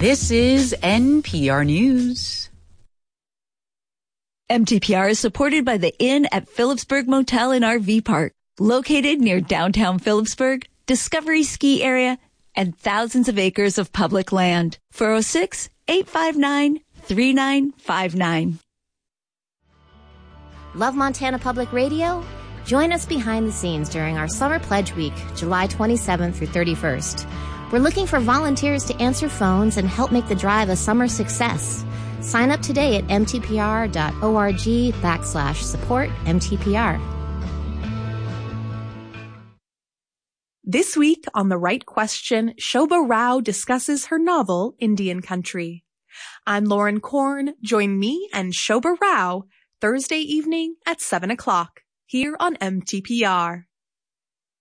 This is NPR News. MTPR is supported by the Inn at Phillipsburg Motel and RV Park, located near downtown Phillipsburg, Discovery Ski Area, and thousands of acres of public land. 406-859-3959. Love Montana Public Radio? Join us behind the scenes during our Summer Pledge Week, July 27th through 31st. We're looking for volunteers to answer phones and help make the drive a summer success. Sign up today at mtpr.org/support-MTPR. This week on The Right Question, Shobha Rao discusses her novel, Indian Country. I'm Lauren Korn. Join me and Shobha Rao Thursday evening at 7 o'clock here on MTPR.